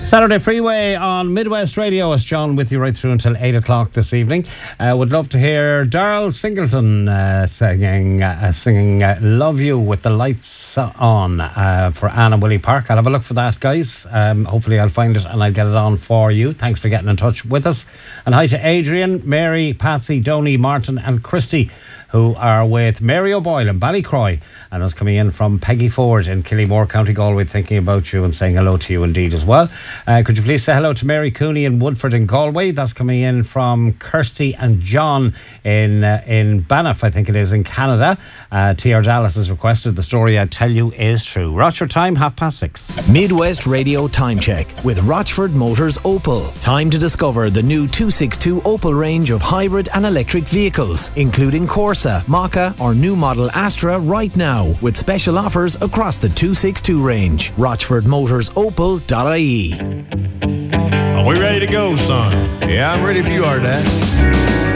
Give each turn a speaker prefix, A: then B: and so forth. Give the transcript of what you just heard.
A: Saturday Freeway on Midwest Radio. It's John with you right through until 8 o'clock this evening. Would love to hear Darryl Singleton singing Love You with the Lights On for Anne and Willie Park. I'll have a look for that, guys. Hopefully I'll find it and I'll get it on for you. Thanks for getting in touch with us. And hi to Adrian, Mary, Patsy, Donny, Martin and Christy, who are with Mary O'Boyle in Ballycroy, and is coming in from Peggy Ford in Killymore, County Galway, thinking about you and saying hello to you indeed as well. Could you please say hello to Mary Cooney in Woodford in Galway? That's coming in from Kirsty and John in Banff, I think it is, in Canada. T.R. Dallas has requested the story I tell you is true. Rochford time, 6:30.
B: Midwest Radio Time Check with Rochford Motors Opel. Time to discover the new 262 Opel range of hybrid and electric vehicles, including Corsa, Maka or new model Astra right now, with special offers across the 262 range. RochfordMotorsOpel.ie.
C: Are we ready to go, son?
D: Yeah, I'm ready if you are, Dad.